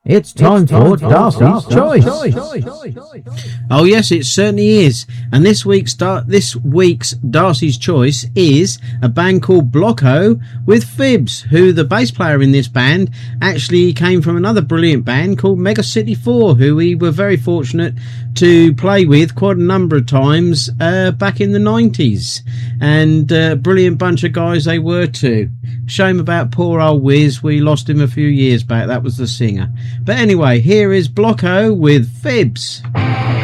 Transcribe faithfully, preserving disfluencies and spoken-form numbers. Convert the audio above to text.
It's time it's for Darcy's Choice. Oh yes, it certainly is. And this week's Dar- this week's Darcy's Choice is a band called Blocko with Fibs, who the bass player in this band actually came from another brilliant band called Mega City four, who we were very fortunate to play with quite a number of times uh, back in the nineties. And a uh, brilliant bunch of guys they were too. Shame about poor old Wiz, we lost him a few years back. That was the singer. But anyway, here is Blocko with Fibs.